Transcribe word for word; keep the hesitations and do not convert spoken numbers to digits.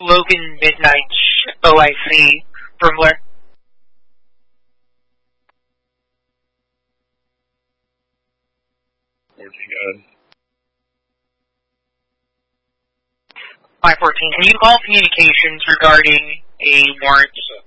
Logan Midnight O I C firmware. fourteen. five fourteen, can you call communications regarding a warrant